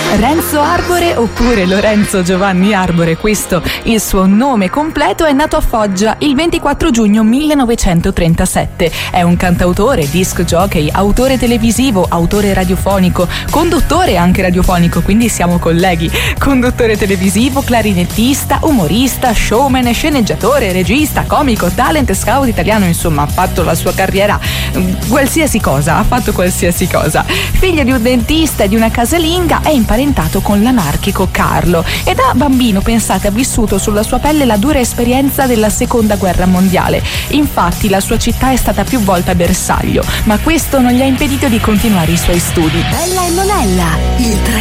Renzo Arbore, oppure Lorenzo Giovanni Arbore, questo il suo nome completo, è nato a Foggia il 24 giugno 1937. È un cantautore, disc jockey, autore televisivo, autore radiofonico, conduttore anche radiofonico, quindi siamo colleghi. Conduttore televisivo, clarinettista, umorista, showman, sceneggiatore, regista, comico, talent scout italiano, insomma ha fatto la sua carriera, qualsiasi cosa, ha fatto qualsiasi cosa. Figlio di un dentista e di una casalinga, è imparentato con l'anarchico Carlo e da bambino, pensate, ha vissuto sulla sua pelle la dura esperienza della seconda guerra mondiale. Infatti la sua città è stata più volte bersaglio, ma questo non gli ha impedito di continuare i suoi studi. Bella e Monella, il